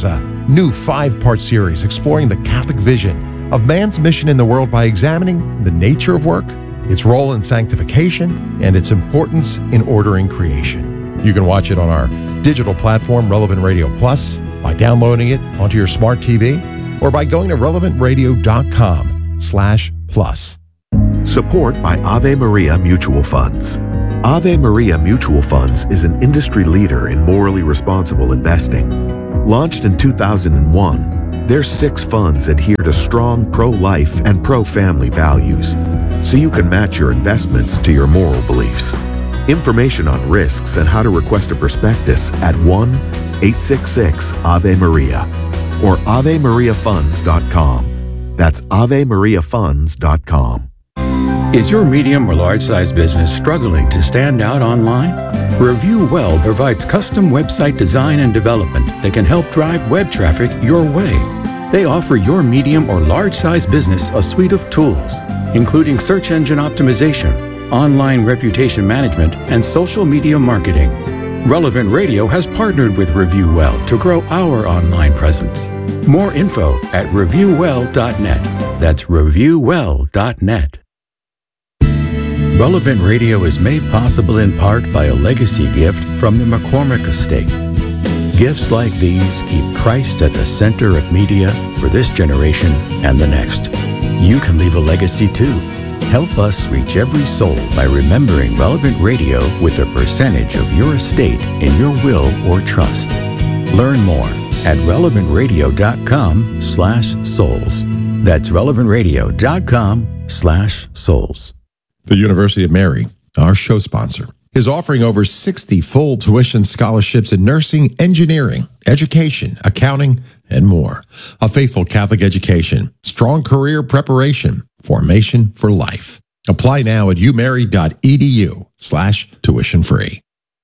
N: new five-part series exploring the Catholic vision of man's mission in the world by examining the nature of work, its role in sanctification, and its importance in ordering creation. You can watch it on our digital platform, Relevant Radio Plus, by downloading it onto your smart T V, or by going to relevant radio dot com slash plus.
I: Support by Ave Maria Mutual Funds. Ave Maria Mutual Funds is an industry leader in morally responsible investing. Launched in two thousand one, their six funds adhere to strong pro-life and pro-family values, so you can match your investments to your moral beliefs. Information on risks and how to request a prospectus at one eight six six Ave Maria or ave maria funds dot com. That's ave maria funds dot com.
C: Is your medium or large size business struggling to stand out online? Review Well provides custom website design and development that can help drive web traffic your way. They offer your medium or large size business a suite of tools, including search engine optimization, online reputation management, and social media marketing. Relevant Radio has partnered with Review Well to grow our online presence. More info at review well dot net. That's review well dot net. Relevant Radio is made possible in part by a legacy gift from the McCormick Estate. Gifts like these keep Christ at the center of media for this generation and the next. You can leave a legacy too. Help us reach every soul by remembering Relevant Radio with a percentage of your estate in your will or trust. Learn more at relevant radio dot com slash souls. That's relevant radio dot com slash souls.
N: The University of Mary, our show sponsor, is offering over sixty full tuition scholarships in nursing, engineering, education, accounting, and more. A faithful Catholic education, strong career preparation, formation for life. Apply now at umary.edu slash tuition free.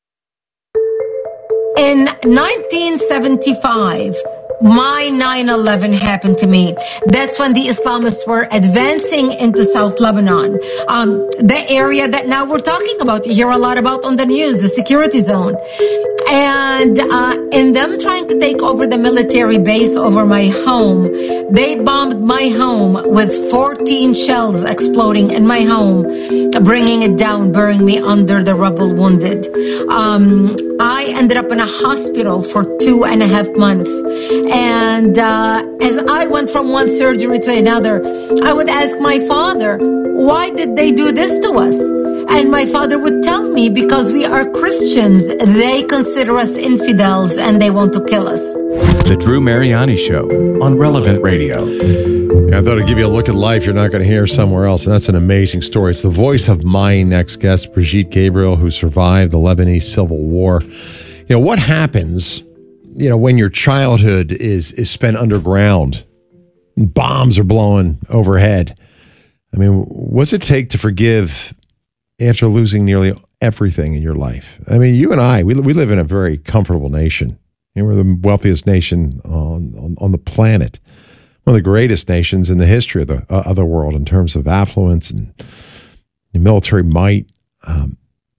D: In nineteen seventy-five, my nine eleven happened to me. That's when the Islamists were advancing into South Lebanon, um, the area that now we're talking about. You hear a lot about on the news, the security zone. And uh, in them trying to take over the military base over my home, they bombed my home with fourteen shells exploding in my home, bringing it down, burying me under the rubble wounded. Um, I ended up in a hospital for two and a half months. And uh, as I went from one surgery to another, I would ask my father, why did they do this to us? And my father would tell me, because we are Christians, they consider us infidels and they want to kill us.
B: The Drew Mariani Show on Relevant Radio.
N: Yeah, I thought I'd give you a look at life you're not going to hear somewhere else, and that's an amazing story. It's the voice of my next guest, Brigitte Gabriel, who survived the Lebanese Civil War. You know, what happens, you know, when your childhood is is spent underground and bombs are blowing overhead? I mean, what's it take to forgive after losing nearly everything in your life? I mean, you and I, we, we live in a very comfortable nation. You know, we're the wealthiest nation on, on, on the planet. One of the greatest nations in the history of the, uh, of the world in terms of affluence and military might. Um,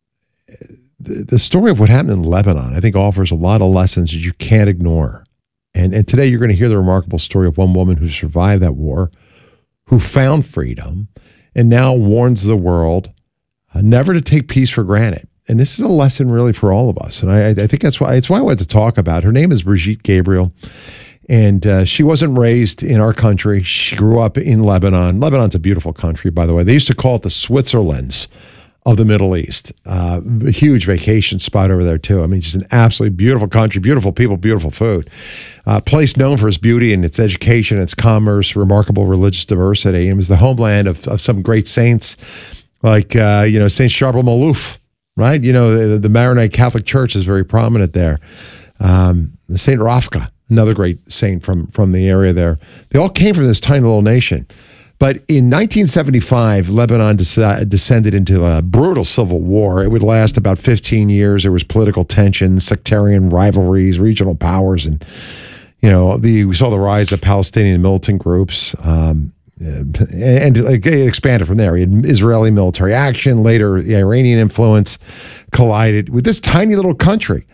N: the, the story of what happened in Lebanon, I think, offers a lot of lessons that you can't ignore. And, and today you're going to hear the remarkable story of one woman who survived that war, who found freedom, and now warns the world uh, never to take peace for granted. And this is a lesson really for all of us. And I, I think that's why, it's why I wanted to talk about. Her name is Brigitte Gabriel. And uh, she wasn't raised in our country. She grew up in Lebanon. Lebanon's a beautiful country, by the way. They used to call it the Switzerland's of the Middle East. Uh, a huge vacation spot over there, too. I mean, just an absolutely beautiful country, beautiful people, beautiful food. A uh, place known for its beauty and its education, its commerce, remarkable religious diversity. It was the homeland of, of some great saints like, uh, you know, Saint Charbel Malouf, right? You know, the, the Maronite Catholic Church is very prominent there. Um, Saint Rafka, another great saint from, from the area there. They all came from this tiny little nation. But in nineteen seventy-five, Lebanon des- descended into a brutal civil war. It would last about fifteen years. There was political tensions, sectarian rivalries, regional powers, and you know, the, we saw the rise of Palestinian militant groups, um, and, and it expanded from there. We had Israeli military action. Later, the Iranian influence collided with this tiny little country.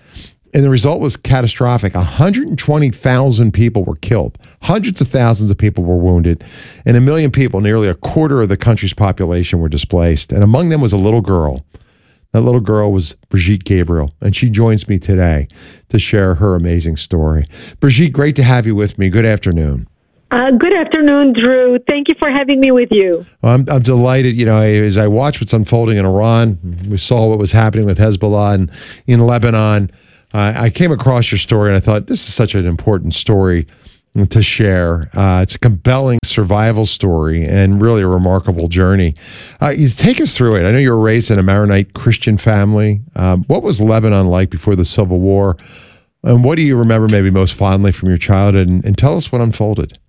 N: And the result was catastrophic. one hundred twenty thousand people were killed. Hundreds of thousands of people were wounded. And a million people, nearly a quarter of the country's population, were displaced. And among them was a little girl. That little girl was Brigitte Gabriel. And she joins me today to share her amazing story. Brigitte, great to have you with me. Good afternoon.
E: Uh, good afternoon, Drew. Thank you for having me with you.
N: Well, I'm, I'm delighted. You know, as I watched what's unfolding in Iran, we saw what was happening with Hezbollah and in Lebanon. Uh, I came across your story and I thought this is such an important story to share. Uh, it's a compelling survival story and really a remarkable journey. Uh, you take us through it. I know you were raised in a Maronite Christian family. Um, what was Lebanon like before the Civil War? And what do you remember maybe most fondly from your childhood? And, and tell us what unfolded.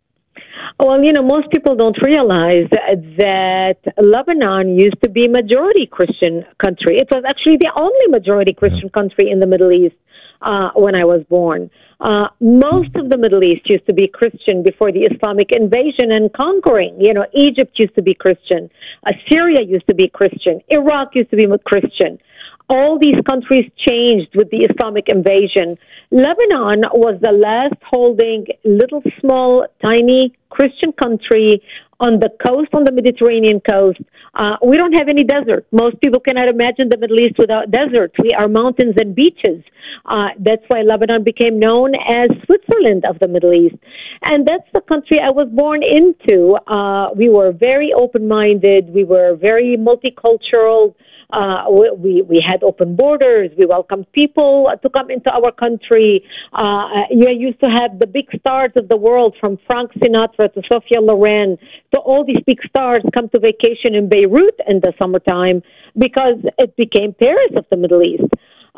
E: Well, you know, most people don't realize that Lebanon used to be majority Christian country. It was actually the only majority Christian country in the Middle East uh, when I was born. Uh, most of the Middle East used to be Christian before the Islamic invasion and conquering. You know, Egypt used to be Christian. Uh, Syria used to be Christian. Iraq used to be Christian. All these countries changed with the Islamic invasion. Lebanon was the last holding little, small, tiny Christian country on the coast, on the Mediterranean coast. Uh, we don't have any desert. Most people cannot imagine the Middle East without desert. We are mountains and beaches. Uh, that's why Lebanon became known as Switzerland of the Middle East. And that's the country I was born into. Uh, we were very open-minded. We were very multicultural. Uh, we, we had open borders. We welcomed people to come into our country. Uh, you used to have the big stars of the world, from Frank Sinatra to Sophia Loren, to all these big stars come to vacation in Beirut in the summertime because it became Paris of the Middle East.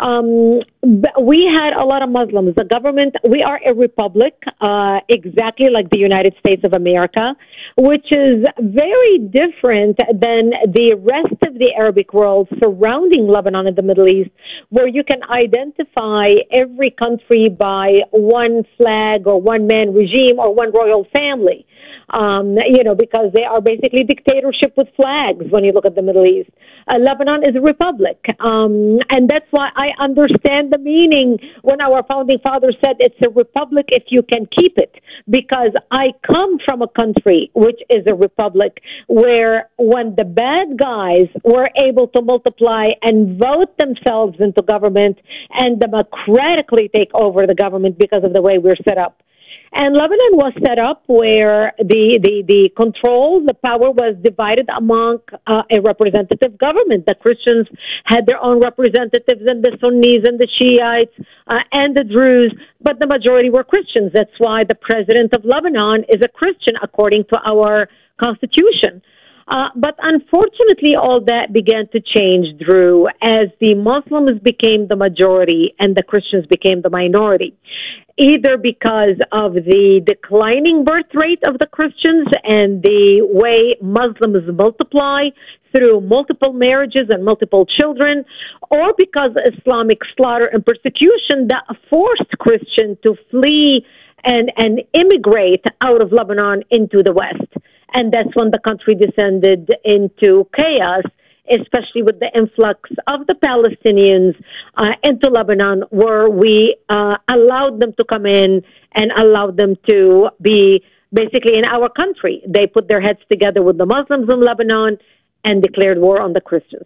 E: Um, we had a lot of Muslims. The government, we are a republic, uh, exactly like the United States of America, which is very different than the rest of the Arabic world surrounding Lebanon and the Middle East, where you can identify every country by one flag or one man regime or one royal family. Um, you know, because they are basically dictatorship with flags when you look at the Middle East. Uh, Lebanon is a republic. Um, and that's why I understand the meaning when our founding fathers said it's a republic if you can keep it. Because I come from a country which is a republic where when the bad guys were able to multiply and vote themselves into government and democratically take over the government because of the way we're set up. And Lebanon was set up where the, the, the control, the power was divided among uh, a representative government. The Christians had their own representatives, and the Sunnis and the Shiites uh, and the Druze, but the majority were Christians. That's why the president of Lebanon is a Christian, according to our constitution. Uh, but unfortunately, all that began to change, Drew, as the Muslims became the majority and the Christians became the minority, either because of the declining birth rate of the Christians and the way Muslims multiply through multiple marriages and multiple children, or because of Islamic slaughter and persecution that forced Christians to flee and, and immigrate out of Lebanon into the West. And that's when the country descended into chaos, especially with the influx of the Palestinians uh, into Lebanon, where we uh, allowed them to come in and allowed them to be basically in our country. They put their heads together with the Muslims in Lebanon and declared war on the Christians.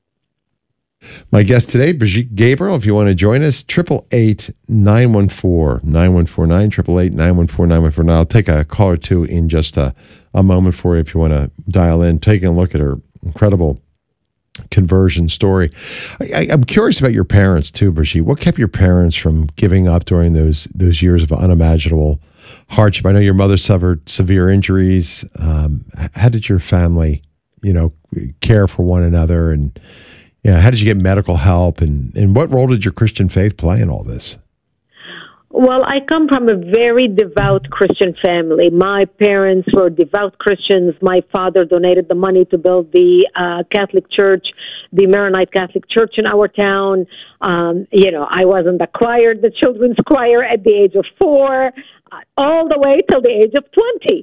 N: My guest today, Brigitte Gabriel. If you want to join us, triple eight nine one four nine one four nine, triple eight nine one four nine one four nine. I'll take a call or two in just a, a moment for you if you want to dial in, taking a look at her incredible conversion story. I, I'm curious about your parents too, Brigitte. What kept your parents from giving up during those those years of unimaginable hardship? I know your mother suffered severe injuries. Um, how did your family, you know, care for one another, and yeah, how did you get medical help, and, and what role did your Christian faith play in all this?
E: Well, I come from a very devout Christian family. My parents were devout Christians. My father donated the money to build the uh, Catholic Church, the Maronite Catholic Church in our town. Um, you know, I was in the choir, the children's choir, at the age of four. all the way till the age of twenty.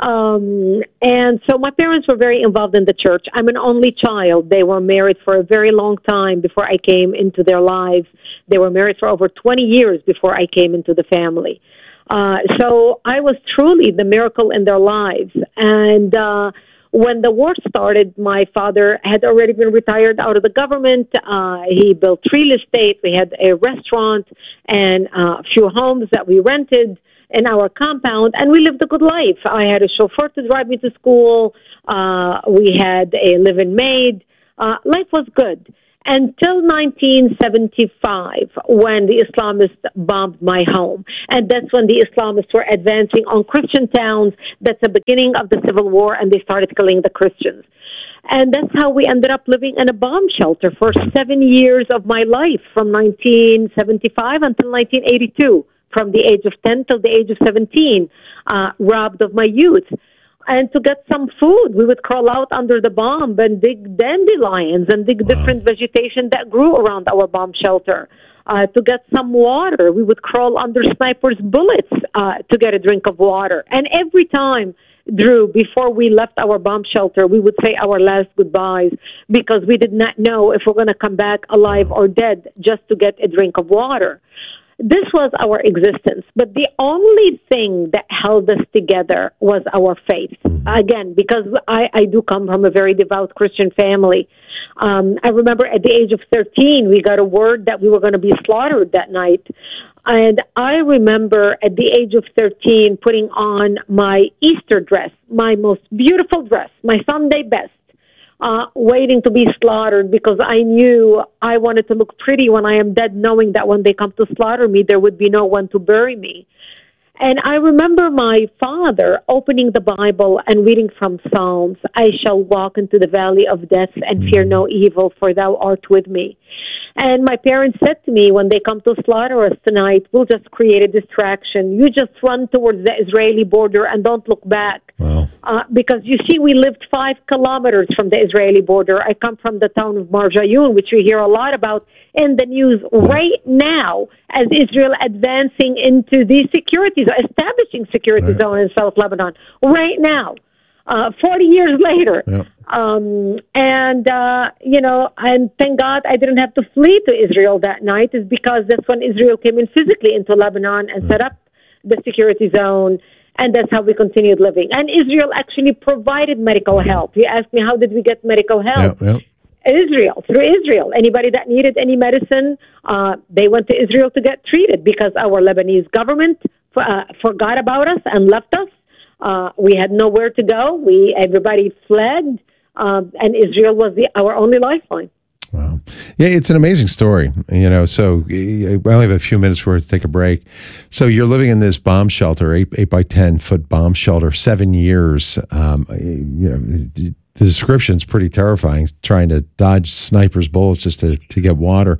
E: Um, and so my parents were very involved in the church. I'm an only child. They were married for a very long time before I came into their lives. They were married for over twenty years before I came into the family. Uh, so I was truly the miracle in their lives. And uh, when the war started, my father had already been retired out of the government. Uh, he built real estate. We had a restaurant and uh, a few homes that we rented in our compound, and we lived a good life. I had a chauffeur to drive me to school. Uh, we had a live-in maid. Uh, life was good until nineteen seventy-five, when the Islamists bombed my home. And that's when the Islamists were advancing on Christian towns. That's the beginning of the Civil War, and they started killing the Christians. And that's how we ended up living in a bomb shelter for seven years of my life, from nineteen seventy-five until nineteen eighty-two. From the age of ten till the age of seventeen, uh, robbed of my youth. And to get some food, we would crawl out under the bomb and dig dandelions and dig wow. different vegetation that grew around our bomb shelter. Uh, to get some water, we would crawl under snipers' bullets uh, to get a drink of water. And every time, Drew, before we left our bomb shelter, we would say our last goodbyes because we did not know if we're going to come back alive or dead just to get a drink of water. This was our existence, but the only thing that held us together was our faith. Again, because I, I do come from a very devout Christian family. Um, I remember at the age of thirteen, we got a word that we were going to be slaughtered that night. And I remember at the age of thirteen putting on my Easter dress, my most beautiful dress, my Sunday best. Uh, waiting to be slaughtered because I knew I wanted to look pretty when I am dead, knowing that when they come to slaughter me, there would be no one to bury me. And I remember my father opening the Bible and reading from Psalms, I shall walk into the valley of death and fear no evil, for thou art with me. And my parents said to me, when they come to slaughter us tonight, we'll just create a distraction. You just run towards the Israeli border and don't look back.
N: Wow.
E: Uh, because, you see, we lived five kilometers from the Israeli border. I come from the town of Marjayoun, which we hear a lot about in the news right now as Israel advancing into the security zone, establishing security
N: right.
E: zone in South Lebanon. Right now, uh, forty years later.
N: Yep.
E: Um, and, uh, you know, and thank God I didn't have to flee to Israel that night, is because that's when Israel came in physically into Lebanon and set up the security zone. And that's how we continued living. And Israel actually provided medical help. You asked me, how did we get medical help?
N: Yep, yep.
E: Israel, through Israel. Anybody that needed any medicine, uh, they went to Israel to get treated because our Lebanese government uh, forgot about us and left us. Uh, we had nowhere to go. We everybody fled, uh, and Israel was the, our only lifeline.
N: Wow. Yeah, it's an amazing story. You know, so I only have a few minutes for us to take a break. So you're living in this bomb shelter, eight, eight by ten foot bomb shelter, seven years. Um, you know, the description's pretty terrifying, trying to dodge snipers' bullets just to, to get water.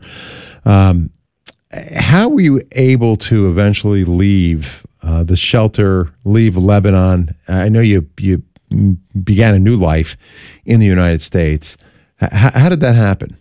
N: Um, how were you able to eventually leave uh, the shelter, leave Lebanon? I know you, you began a new life in the United States. H- how did that happen?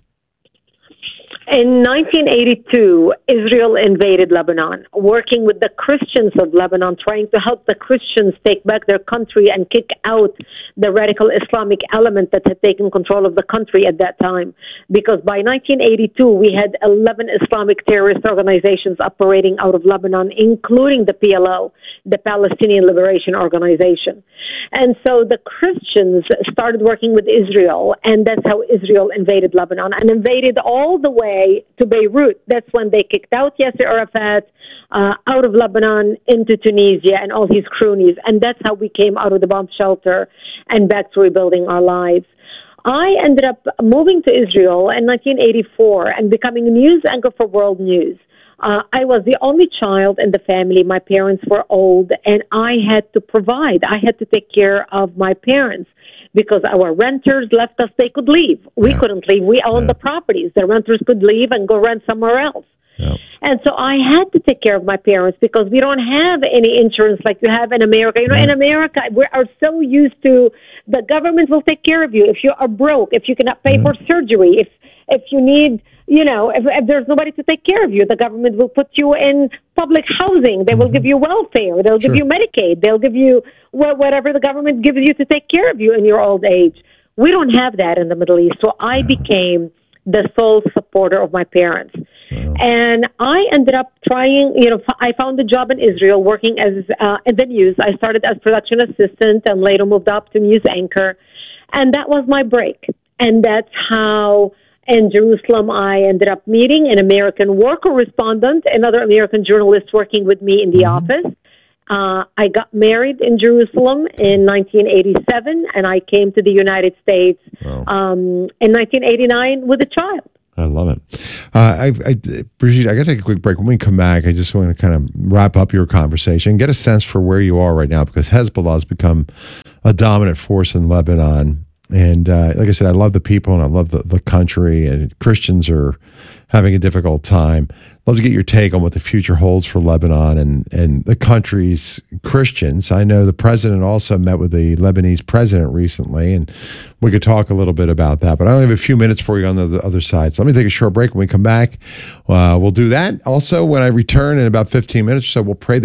E: In nineteen eighty-two, Israel invaded Lebanon, working with the Christians of Lebanon, trying to help the Christians take back their country and kick out the radical Islamic element that had taken control of the country at that time. Because by nineteen eighty-two, we had eleven Islamic terrorist organizations operating out of Lebanon, including the P L O, the Palestinian Liberation Organization. And so the Christians started working with Israel, and that's how Israel invaded Lebanon, and invaded all the way to Beirut. That's when they kicked out Yasser Arafat uh, out of Lebanon into Tunisia and all his cronies. And that's how we came out of the bomb shelter and back to rebuilding our lives. I ended up moving to Israel in nineteen eighty-four and becoming a news anchor for World News. Uh, I was the only child in the family. My parents were old, and I had to provide. I had to take care of my parents because our renters left us. They could leave. We yeah. couldn't leave. We owned yeah. the properties. The renters could leave and go rent somewhere else. Yeah. And so I had to take care of my parents because we don't have any insurance like you have in America. You know, right. in America, we are so used to the government will take care of you if you are broke, if you cannot pay mm. for surgery, if If you need, you know, if, if there's nobody to take care of you, the government will put you in public housing. They will give you welfare. They'll give
N: Sure.
E: you Medicaid. They'll give you wh- whatever the government gives you to take care of you in your old age. We don't have that in the Middle East. So I became the sole supporter of my parents. And I ended up trying, you know, f- I found a job in Israel working as uh, in the news. I started as production assistant and later moved up to news anchor. And that was my break. And that's how in Jerusalem I ended up meeting an American war correspondent, another American journalist working with me in the office. Uh, I got married in Jerusalem in nineteen eighty-seven, and I came to the United States um, in nineteen eighty-nine with a child.
N: I love it. Uh, I, I, Brigitte, I got to take a quick break. When we come back, I just want to kind of wrap up your conversation, get a sense for where you are right now, because Hezbollah has become a dominant force in Lebanon. And uh, like I said, I love the people and I love the, the country, and Christians are having a difficult time. Love to get your take on what the future holds for Lebanon and, and the country's Christians. I know the president also met with the Lebanese president recently, and we could talk a little bit about that. But I only have a few minutes for you on the, the other side. So let me take a short break. When we come back, uh, we'll do that. Also, when I return in about fifteen minutes or so, we'll pray the